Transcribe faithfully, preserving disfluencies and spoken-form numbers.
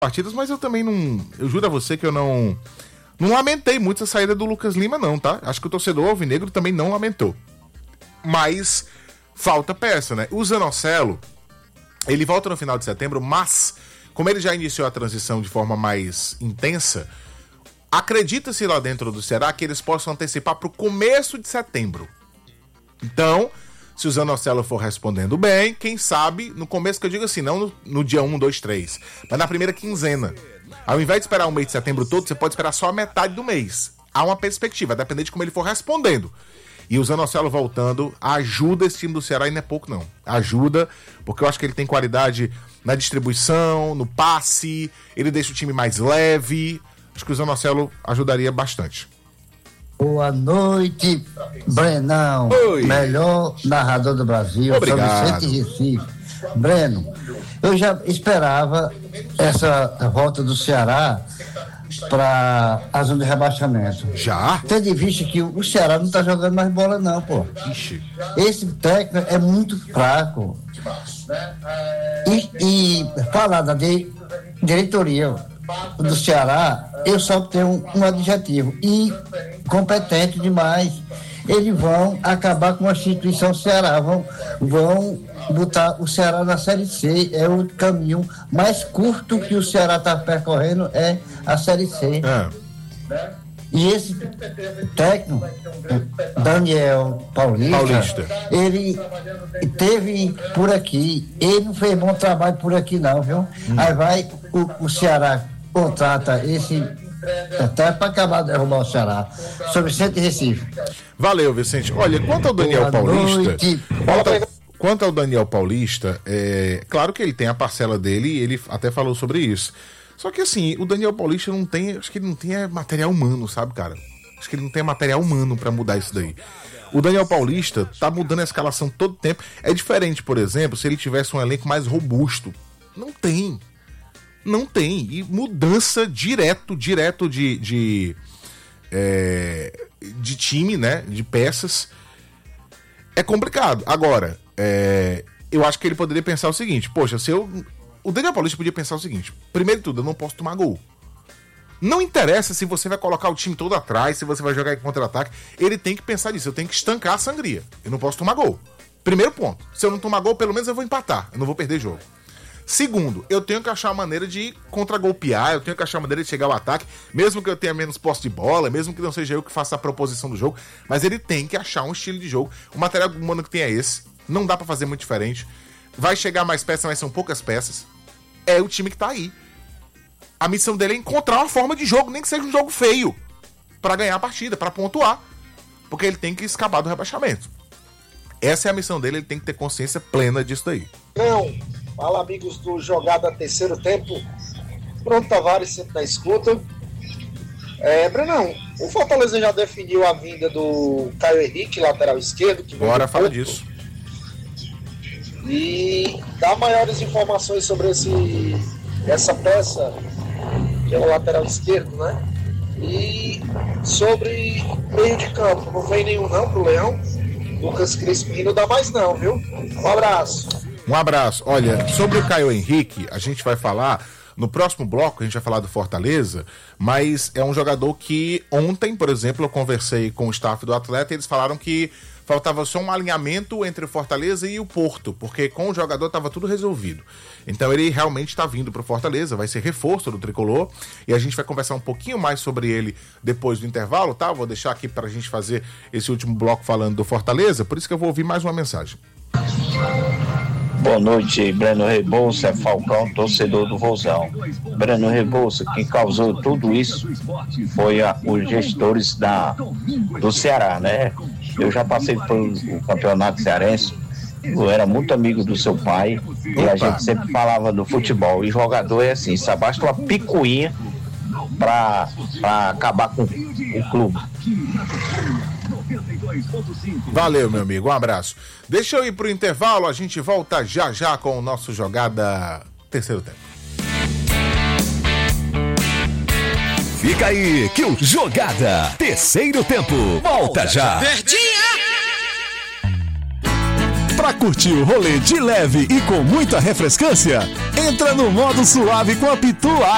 partidas, mas eu também não... Eu juro a você que eu não... Não lamentei muito a saída do Lucas Lima, não, tá? Acho que o torcedor alvinegro também não lamentou. Mas falta peça, né? O Zanocelo, ele volta no final de setembro, mas como ele já iniciou a transição de forma mais intensa, acredita-se lá dentro do Ceará que eles possam antecipar para o começo de setembro. Então, se o Zanocelo for respondendo bem, quem sabe, no começo, que eu digo assim, não no, no dia um, dois, três, mas na primeira quinzena. Ao invés de esperar o mês de setembro todo, você pode esperar só a metade do mês. Há uma perspectiva, dependendo de como ele for respondendo. E o Zanocelo voltando ajuda esse time do Ceará, e não é pouco não. Ajuda, porque eu acho que ele tem qualidade na distribuição, no passe, ele deixa o time mais leve. Acho que o Zanocelo ajudaria bastante. Boa noite, Brenão. Oi. Melhor narrador do Brasil. Obrigado. São Vicente Recife. Breno, eu já esperava essa volta do Ceará para a zona de rebaixamento. Já? Tendo em vista que o Ceará não tá jogando mais bola não, pô. Ixi. Esse técnico é muito fraco. E, e falar da de, diretoria do Ceará, eu só tenho um, um adjetivo: incompetente demais. Eles vão acabar com a instituição Ceará, vão, vão botar o Ceará na Série C. É o caminho mais curto que o Ceará está percorrendo, é a Série C. É. E esse técnico, Daniel Paulista, Paulista, ele teve por aqui, ele não fez bom trabalho por aqui não, viu? Hum. Aí vai, o, o Ceará contrata esse até para acabar de derrubar o Ceará. Sobre Vicente Recife. Valeu, Vicente. Olha, quanto ao Daniel Boa Paulista, noite. quanto ao, quanto ao Daniel Paulista, é claro que ele tem a parcela dele e ele até falou sobre isso. Só que assim, o Daniel Paulista não tem, acho que ele não tem é, material humano, sabe, cara? Acho que ele não tem material humano pra mudar isso daí. O Daniel Paulista tá mudando a escalação todo tempo. É diferente, por exemplo, se ele tivesse um elenco mais robusto. Não tem. Não tem. E mudança direto, direto de, de, é, de time, né? De peças. É complicado. Agora, é, eu acho que ele poderia pensar o seguinte: poxa, se eu... O Daniel Paulista podia pensar o seguinte: primeiro de tudo, eu não posso tomar gol. Não interessa se você vai colocar o time todo atrás, se você vai jogar em contra-ataque. Ele tem que pensar nisso. Eu tenho que estancar a sangria. Eu não posso tomar gol. Primeiro ponto. Se eu não tomar gol, pelo menos eu vou empatar. Eu não vou perder jogo. Segundo, eu tenho que achar uma maneira de contra-golpear, eu tenho que achar uma maneira de chegar ao ataque, mesmo que eu tenha menos posse de bola, mesmo que não seja eu que faça a proposição do jogo, mas ele tem que achar um estilo de jogo. O material humano que tem é esse. Não dá pra fazer muito diferente. Vai chegar mais peças, mas são poucas peças. É o time que tá aí. A missão dele é encontrar uma forma de jogo, nem que seja um jogo feio, pra ganhar a partida, pra pontuar. Porque ele tem que escapar do rebaixamento. Essa é a missão dele, ele tem que ter consciência plena disso daí. Não, fala amigos do Jogada Terceiro Tempo. Pronto, Tavares, sempre na escuta. É, Brenão, o Fortaleza já definiu a vinda do Caio Henrique, lateral esquerdo. Que Bora, fala disso. E dá maiores informações sobre esse, essa peça, que é o lateral esquerdo, né? E sobre meio de campo, não vem nenhum não pro Leão. Lucas Crispim não dá mais não, viu? Um abraço. Um abraço. Olha, sobre o Caio Henrique, a gente vai falar no próximo bloco, a gente vai falar do Fortaleza, mas é um jogador que ontem, por exemplo, eu conversei com o staff do atleta e eles falaram que faltava só um alinhamento entre o Fortaleza e o Porto, porque com o jogador estava tudo resolvido. Então ele realmente está vindo para o Fortaleza, vai ser reforço do Tricolor, e a gente vai conversar um pouquinho mais sobre ele depois do intervalo, tá? Vou deixar aqui para a gente fazer esse último bloco falando do Fortaleza, por isso que eu vou ouvir mais uma mensagem. Boa noite, Breno Rebouça, é Falcão, torcedor do Vozão. Breno Rebouça, quem causou tudo isso foi a, os gestores da, do Ceará, né? Eu já passei pelo campeonato cearense, eu era muito amigo do seu pai, e a gente sempre falava do futebol, e jogador é assim, só basta uma picuinha pra, pra acabar com o clube. Valeu, meu amigo, um abraço. Deixa eu ir pro intervalo, a gente volta já já com o nosso Jogada Terceiro Tempo. Fica aí que o Jogada Terceiro Tempo volta já. Verdinha! Pra curtir o rolê de leve e com muita refrescância, entra no modo suave com a Pitu